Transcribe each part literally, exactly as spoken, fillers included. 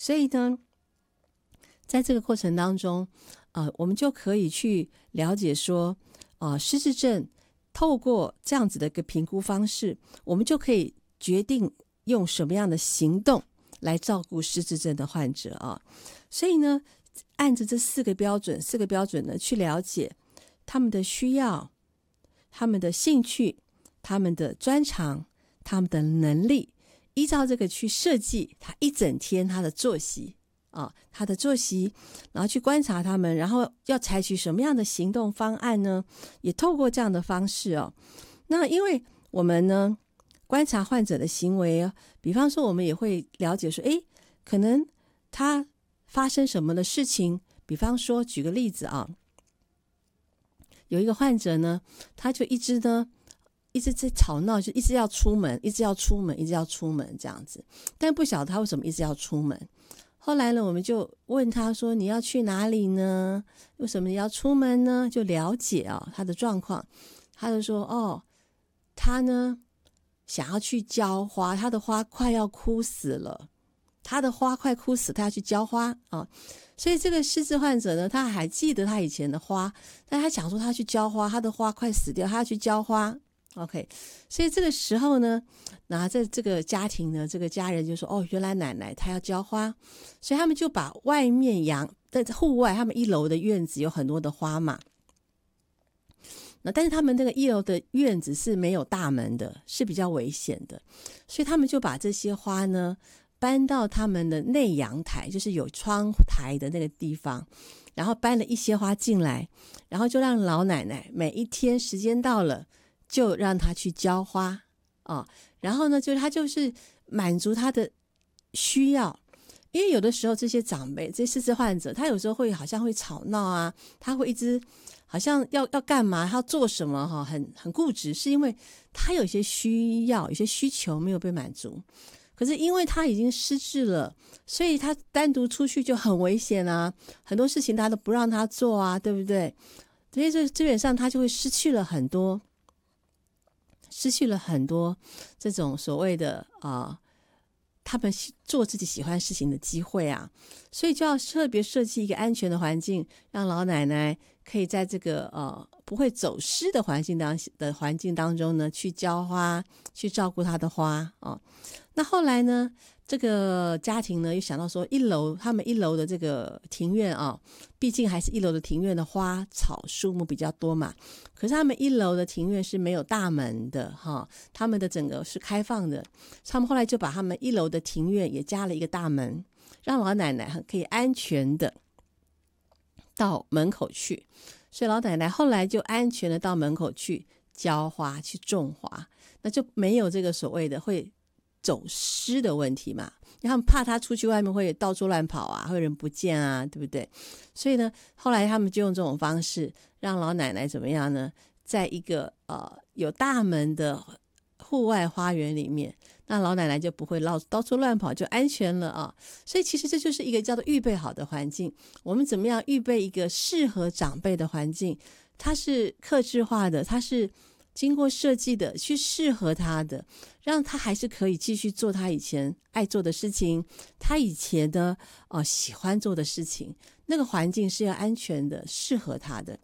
所以呢，在这个过程当中，呃，我们就可以去了解说，呃，失智症透过这样子的一个评估方式，我们就可以决定用什么样的行动来照顾失智症的患者啊。所以呢，按着这四个标准，四个标准呢，去了解他们的需要、他们的兴趣、他们的专长、他们的能力，依照这个去设计他一整天他的作息啊，他的作息，然后去观察他们，然后要采取什么样的行动方案呢？也透过这样的方式哦。那因为我们呢观察患者的行为，比方说我们也会了解说，诶，可能他发生什么的事情，比方说举个例子啊，有一个患者呢，他就一直呢一直在吵闹，就一直要出门，一直要出门，一直要出门这样子，但不晓得他为什么一直要出门。后来呢，我们就问他说：“你要去哪里呢？为什么你要出门呢？”就了解啊他的状况。他就说：“哦，他呢想要去浇花，他的花快要枯死了，他的花快枯死，他要去浇花啊。”所以这个失智患者呢，他还记得他以前的花，但他想说他去浇花，他的花快死掉，他要去浇花。OK， 所以这个时候呢，那在这个家庭呢，这个家人就说：“哦，原来奶奶她要浇花。”所以他们就把外面阳在户外，他们一楼的院子有很多的花嘛。那但是他们那个一楼的院子是没有大门的，是比较危险的，所以他们就把这些花呢搬到他们的内阳台，就是有窗台的那个地方，然后搬了一些花进来，然后就让老奶奶每一天时间到了，就让她去浇花啊。然后呢，就她就是满足她的需要。因为有的时候这些长辈，这些失智患者，他有时候会好像会吵闹啊，他会一直好像要要干嘛，他要做什么哈，很很固执，是因为他有些需要，有些需求没有被满足。可是因为他已经失智了，所以他单独出去就很危险啊，很多事情他都不让他做啊，对不对？所以这基本上他就会失去了很多，失去了很多这种所谓的啊。呃他们做自己喜欢事情的机会啊，所以就要特别设计一个安全的环境，让老奶奶可以在这个呃不会走失的环境当的环境当中呢，去浇花，去照顾她的花啊、哦。那后来呢，这个家庭呢又想到说，一楼他们一楼的这个庭院啊，毕竟还是一楼的庭院的花草树木比较多嘛。可是他们一楼的庭院是没有大门的哈，他们的整个是开放的。他们后来就把他们一楼的庭院也加了一个大门，让老奶奶可以安全的到门口去。所以老奶奶后来就安全的到门口去浇花，去种花，那就没有这个所谓的会走失的问题嘛。他们怕他出去外面会到处乱跑啊，会人不见啊，对不对？所以呢，后来他们就用这种方式让老奶奶怎么样呢？在一个呃有大门的户外花园里面，那老奶奶就不会到到处乱跑，就安全了啊。所以其实这就是一个叫做预备好的环境。我们怎么样预备一个适合长辈的环境？它是客制化的，它是经过设计的，去适合他的，让他还是可以继续做他以前爱做的事情，他以前的呃喜欢做的事情。那个环境是要安全的，适合他的。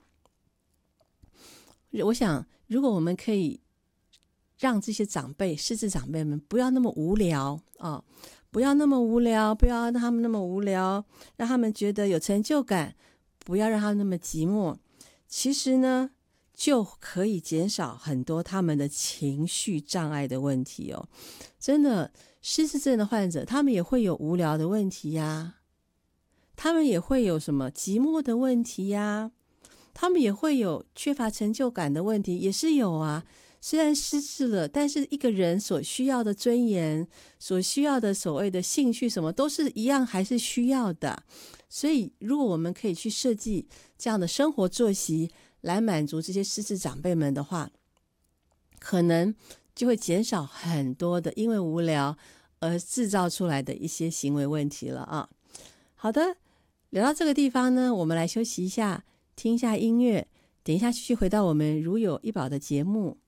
我想，如果我们可以让这些长辈、失智长辈们不要那么无聊啊，不要那么无聊，不要让他们那么无聊，让他们觉得有成就感，不要让他们那么寂寞。其实呢，就可以减少很多他们的情绪障碍的问题哦。真的，失智症的患者，他们也会有无聊的问题呀，他们也会有什么寂寞的问题呀，他们也会有缺乏成就感的问题，也是有啊。虽然失智了，但是一个人所需要的尊严，所需要的所谓的兴趣什么都是一样，还是需要的。所以如果我们可以去设计这样的生活作息来满足这些失智长辈们的话，可能就会减少很多的因为无聊而制造出来的一些行为问题了啊。好的，聊到这个地方呢，我们来休息一下，听一下音乐，等一下继续回到我们如有一宝的节目。